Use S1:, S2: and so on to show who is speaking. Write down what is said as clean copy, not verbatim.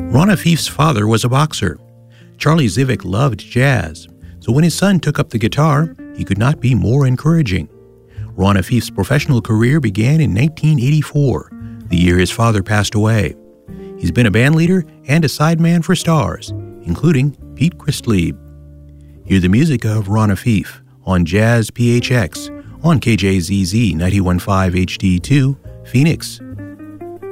S1: Ron Afif's father was a boxer. Charlie Zivik loved jazz, so when his son took up the guitar, he could not be more encouraging. Ron Afif's professional career began in 1984, the year his father passed away. He's been a bandleader and a sideman for stars, including Pete Christlieb. Hear the music of Ron Afif on Jazz PHX on KJZZ 91.5 HD2, Phoenix,